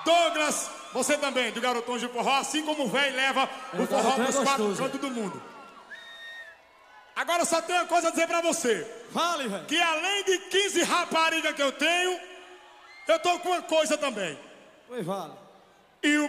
Douglas, você também, do Garotões de Forró, assim como o velho leva o forró pros quatro cantos do mundo. Agora só tenho uma coisa a dizer pra você. Fale, velho. Que além de 15 raparigas que eu tenho, eu tô com uma coisa também. Oi, vale. E o